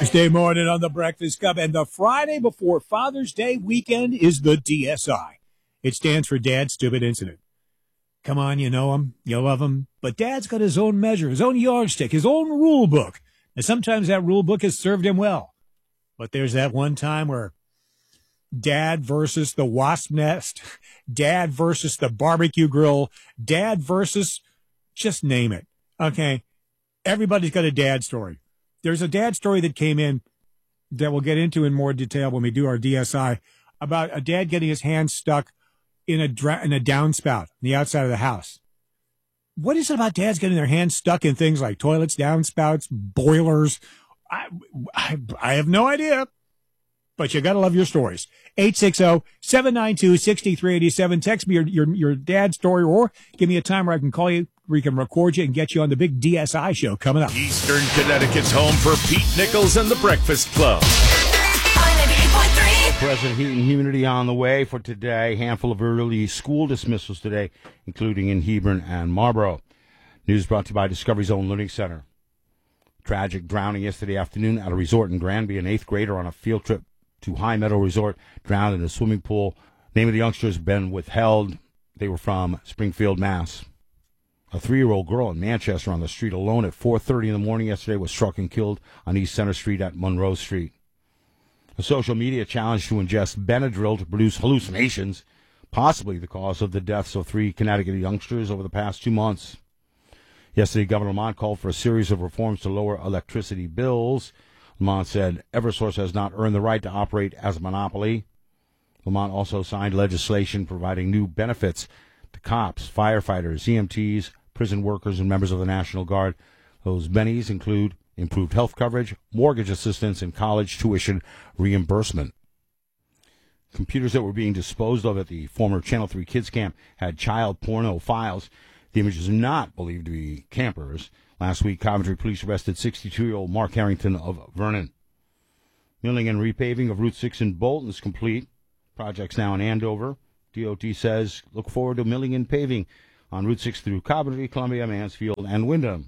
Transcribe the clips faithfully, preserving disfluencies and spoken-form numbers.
Thursday morning on the Breakfast Club, and the Friday before Father's Day weekend is the D S I. It stands for Dad Stupid Incident. Come on, you know him, you love him, but Dad's got his own measure, his own yardstick, his own rule book. And sometimes that rule book has served him well. But there's that one time where Dad versus the wasp nest, Dad versus the barbecue grill, Dad versus, just name it. Okay, everybody's got a dad story. There's a dad story that came in that we'll get into in more detail when we do our D S I about a dad getting his hand stuck in a dra- in a downspout on the outside of the house. What is it about dads getting their hands stuck in things like toilets, downspouts, boilers? I, I, I have no idea, but you got to love your stories. eight six zero, seven nine two, six three eight seven. Text me your, your, your dad's story, or give me a time where I can call you, where we can record you and get you on the big D S I show coming up. Eastern Connecticut's home for Pete Nichols and the Breakfast Club. ninety-eight point three. Present heat and humidity on the way for today. Handful of early school dismissals today, including in Hebron and Marlborough. News brought to you by Discovery Zone Learning Center. Tragic drowning yesterday afternoon at a resort in Granby. An eighth grader on a field trip to High Meadow Resort drowned in a swimming pool. Name of the youngsters been withheld. They were from Springfield, Mass. A three-year-old girl in Manchester on the street alone at four thirty in the morning yesterday was struck and killed on East Center Street at Monroe Street. A social media challenge to ingest Benadryl to produce hallucinations, possibly the cause of the deaths of three Connecticut youngsters over the past two months. Yesterday, Governor Lamont called for a series of reforms to lower electricity bills. Lamont said Eversource has not earned the right to operate as a monopoly. Lamont also signed legislation providing new benefits to cops, firefighters, E M Ts, prison workers, and members of the National Guard. Those bennies include improved health coverage, mortgage assistance, and college tuition reimbursement. Computers that were being disposed of at the former Channel three Kids Camp had child porno files. The images are not believed to be campers. Last week, Coventry police arrested sixty-two-year-old Mark Harrington of Vernon. Milling and repaving of Route six in Bolton is complete. Project's now in Andover. D O T says look forward to milling and paving on Route six through Coventry, Columbia, Mansfield, and Wyndham.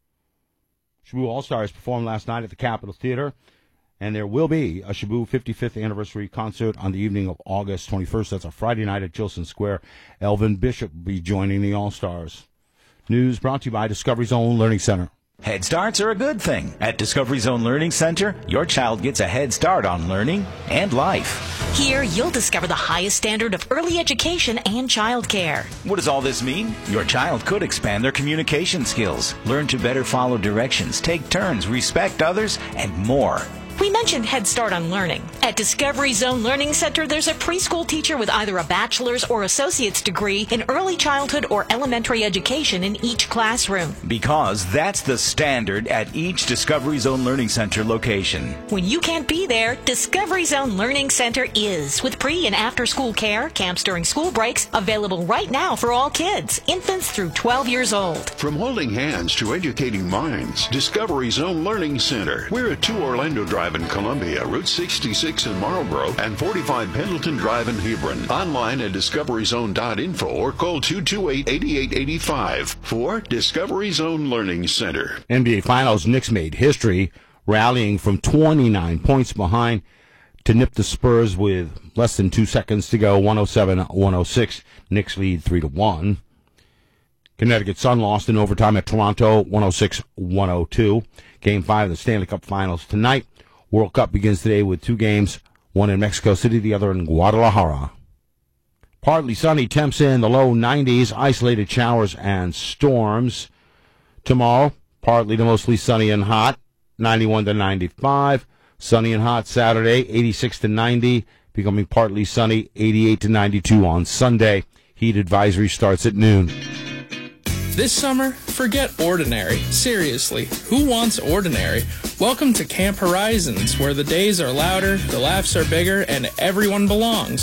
Shaboo All-Stars performed last night at the Capitol Theater, and there will be a Shaboo fifty-fifth anniversary concert on the evening of August twenty-first. That's a Friday night at Gilson Square. Elvin Bishop will be joining the All-Stars. News brought to you by Discovery Zone Learning Center. Head starts are a good thing. At Discovery Zone Learning Center, your child gets a head start on learning and life. Here, you'll discover the highest standard of early education and child care. What does all this mean? Your child could expand their communication skills, learn to better follow directions, take turns, respect others, and more. We mentioned Head Start on Learning. At Discovery Zone Learning Center, there's a preschool teacher with either a bachelor's or associate's degree in early childhood or elementary education in each classroom. Because that's the standard at each Discovery Zone Learning Center location. When you can't be there, Discovery Zone Learning Center is, with pre- and after-school care, camps during school breaks, available right now for all kids, infants through twelve years old. From holding hands to educating minds, Discovery Zone Learning Center. We're at two Orlando Drive in Columbia, Route sixty-six in Marlborough, and forty-five Pendleton Drive in Hebron. Online at discovery zone dot info or call two two eight, eight eight eight five for Discovery Zone Learning Center. N B A Finals, Knicks made history, rallying from twenty-nine points behind to nip the Spurs with less than two seconds to go, one oh seven one oh six. Knicks lead three to one. Connecticut Sun lost in overtime at Toronto, one oh six one oh two. Game five of the Stanley Cup Finals tonight. World Cup begins today with two games, one in Mexico City, the other in Guadalajara. Partly sunny, temps in the low nineties, isolated showers and storms. Tomorrow, partly to mostly sunny and hot, ninety-one to ninety-five. Sunny and hot Saturday, eighty-six to ninety, becoming partly sunny, eighty-eight to ninety-two on Sunday. Heat advisory starts at noon. This summer, forget ordinary. Seriously, who wants ordinary? Welcome to Camp Horizons, where the days are louder, the laughs are bigger, and everyone belongs.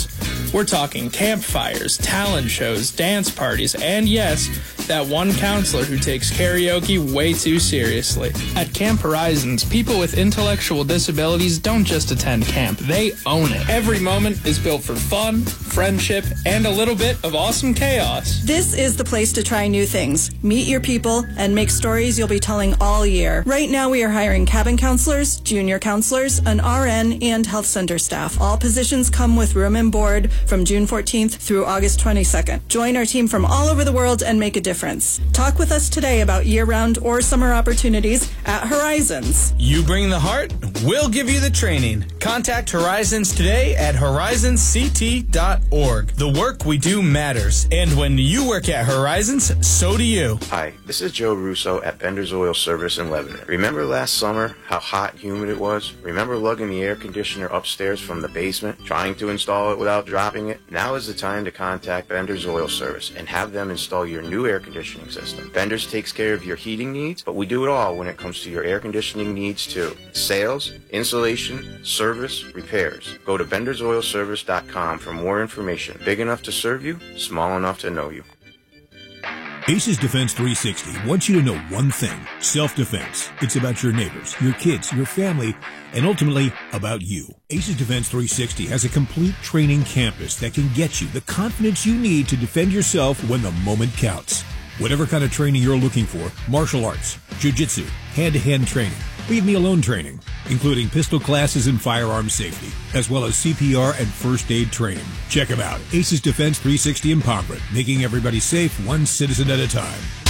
We're talking campfires, talent shows, dance parties, and yes, that one counselor who takes karaoke way too seriously. At Camp Horizons, people with intellectual disabilities don't just attend camp, they own it. Every moment is built for fun, friendship, and a little bit of awesome chaos. This is the place to try new things, meet your people, and make stories you'll be telling all year. Right now we are hiring cabin counselors, junior counselors, an R N, and health center staff. All positions come with room and board from June fourteenth through August twenty-second. Join our team from all over the world and make a difference. Talk with us today about year-round or summer opportunities at Horizons. You bring the heart, we'll give you the training. Contact Horizons today at horizons c t dot org. The work we do matters, and when you work at Horizons, so do you. Hi, this is Joe Russo at Bender's Oil Service in Lebanon. Remember last summer how hot and humid it was? Remember lugging the air conditioner upstairs from the basement, trying to install it without dropping it? Now is the time to contact Bender's Oil Service and have them install your new air conditioning system. Bender's takes care of your heating needs, but we do it all when it comes to your air conditioning needs too. Sales, installation, service, repairs. Go to benders oil service dot com for more information. Big enough to serve you, small enough to know you. Aces Defense three sixty wants you to know one thing: self-defense. It's about your neighbors, your kids, your family, and ultimately about you. Aces Defense three sixty has a complete training campus that can get you the confidence you need to defend yourself when the moment counts. Whatever kind of training you're looking for, martial arts, jiu-jitsu, hand-to-hand training, leave-me-alone training, including pistol classes and firearm safety, as well as C P R and first aid training. Check them out. Aces Defense three sixty in Pomfret, making everybody safe one citizen at a time.